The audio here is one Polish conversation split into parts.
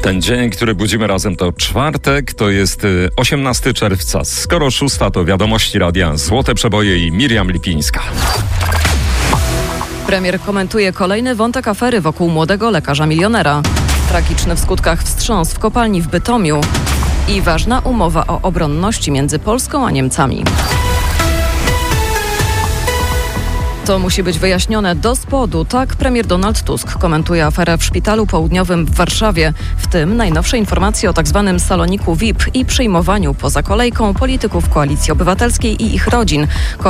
Ten dzień, który budzimy razem, to czwartek, to jest 18 czerwca. Skoro 6, to wiadomości radia Złote Przeboje i Miriam Lipińska. Premier komentuje kolejny wątek afery wokół młodego lekarza milionera. Tragiczny w skutkach wstrząs w kopalni w Bytomiu. I ważna umowa o obronności między Polską a Niemcami. To musi być wyjaśnione do spodu. Tak premier Donald Tusk komentuje aferę w Szpitalu Południowym w Warszawie. W tym najnowsze informacje o tzw. saloniku VIP i przyjmowaniu poza kolejką polityków Koalicji Obywatelskiej i ich rodzin.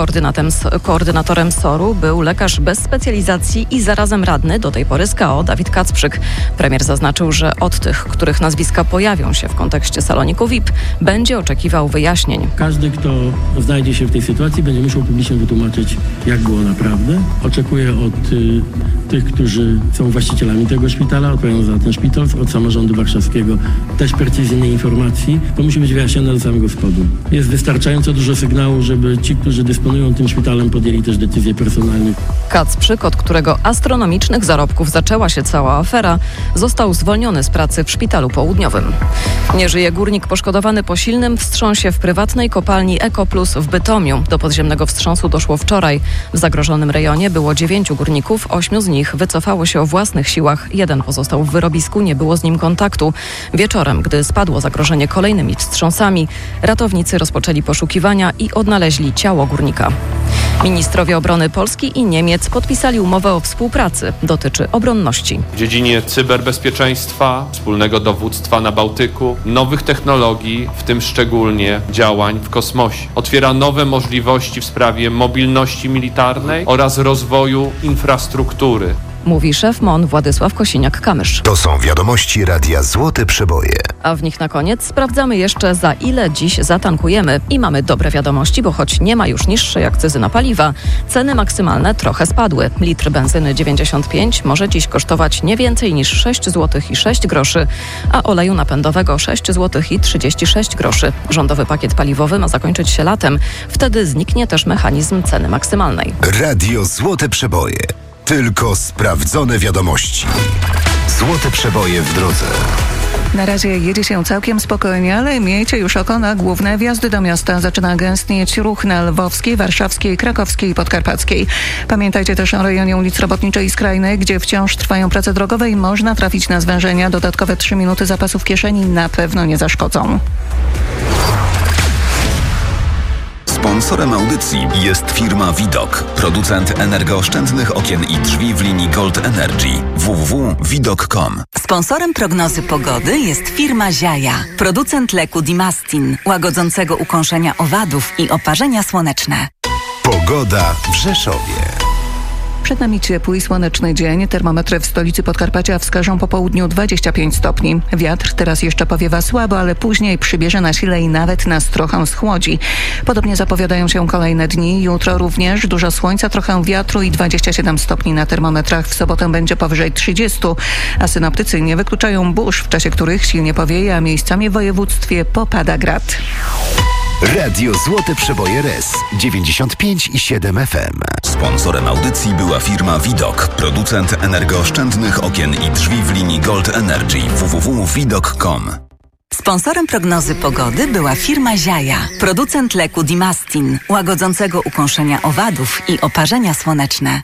Koordynatorem SOR-u był lekarz bez specjalizacji i zarazem radny do tej pory z KO Dawid Kacprzyk. Premier zaznaczył, że od tych, których nazwiska pojawią się w kontekście saloniku VIP, będzie oczekiwał wyjaśnień. Każdy, kto znajdzie się w tej sytuacji, będzie musiał publicznie wytłumaczyć, jak było naprawdę. Oczekuję od tych, którzy są właścicielami tego szpitala, odpowiadają za ten szpital, od samorządu warszawskiego też precyzyjnej informacji. To musi być wyjaśnione do samego spodu. Jest wystarczająco dużo sygnału, żeby ci, którzy dysponują tym szpitalem, podjęli też decyzje personalne. Kacprzyk, od którego astronomicznych zarobków zaczęła się cała afera, został zwolniony z pracy w Szpitalu Południowym. Nie żyje górnik poszkodowany po silnym wstrząsie w prywatnej kopalni EcoPlus w Bytomiu. Do podziemnego wstrząsu doszło wczoraj. W zagrożonym rejonie było 9 górników, 8 z nich wycofało się o własnych siłach, 1 pozostał w wyrobisku, nie było z nim kontaktu. Wieczorem, gdy spadło zagrożenie kolejnymi wstrząsami, ratownicy rozpoczęli poszukiwania i odnaleźli ciało górnika. Ministrowie obrony Polski i Niemiec podpisali umowę o współpracy. Dotyczy obronności. W dziedzinie cyberbezpieczeństwa, wspólnego dowództwa na Bałtyku, nowych technologii, w tym szczególnie działań w kosmosie. Otwiera nowe możliwości w sprawie mobilności militarnej oraz rozwoju infrastruktury. Mówi szef MON Władysław Kosiniak-Kamysz. To są wiadomości radia Złote Przeboje. A w nich na koniec sprawdzamy jeszcze, za ile dziś zatankujemy. I mamy dobre wiadomości, bo choć nie ma już niższej akcyzy na paliwa, ceny maksymalne trochę spadły. Litr benzyny 95 może dziś kosztować nie więcej niż 6 zł i 6 groszy, a oleju napędowego 6 zł i 36 groszy. Rządowy pakiet paliwowy ma zakończyć się latem. Wtedy zniknie też mechanizm ceny maksymalnej. Radio Złote Przeboje. Tylko sprawdzone wiadomości. Złote Przeboje w drodze. Na razie jedzie się całkiem spokojnie, ale miejcie już oko na główne wjazdy do miasta. Zaczyna gęstnieć ruch na Lwowskiej, Warszawskiej, Krakowskiej i Podkarpackiej. Pamiętajcie też o rejonie ulic Robotniczej i Skrajnej, gdzie wciąż trwają prace drogowe i można trafić na zwężenia. Dodatkowe 3 minuty zapasu w kieszeni na pewno nie zaszkodzą. Sponsorem audycji jest firma Widok, producent energooszczędnych okien i drzwi w linii Gold Energy. www.widok.com. Sponsorem prognozy pogody jest firma Ziaja, producent leku Dimastin, łagodzącego ukąszenia owadów i oparzenia słoneczne. Pogoda w Rzeszowie. Przed nami ciepły i słoneczny dzień. Termometry w stolicy Podkarpacia wskażą po południu 25 stopni. Wiatr teraz jeszcze powiewa słabo, ale później przybierze na sile i nawet nas trochę schłodzi. Podobnie zapowiadają się kolejne dni. Jutro również dużo słońca, trochę wiatru i 27 stopni na termometrach. W sobotę będzie powyżej 30, a synoptycy nie wykluczają burz, w czasie których silnie powieje, a miejscami w województwie popada grad. Radio Złote Przeboje RES 95,7 FM. Sponsorem audycji była firma Widok, producent energooszczędnych okien i drzwi w linii Gold Energy. www.widok.com. Sponsorem prognozy pogody była firma Ziaja, producent leku Dimastin, łagodzącego ukąszenia owadów i oparzenia słoneczne.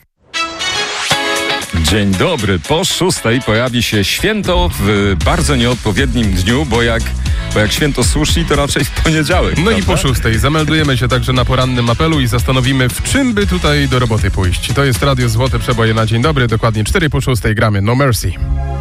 Dzień dobry. Po 6 pojawi się święto w bardzo nieodpowiednim dniu, bo jak święto sushi, to raczej w poniedziałek. No i po 6 zameldujemy się także na porannym apelu i zastanowimy, w czym by tutaj do roboty pójść. To jest Radio Złote Przeboje na dzień dobry, dokładnie 4 po 6 gramy No Mercy.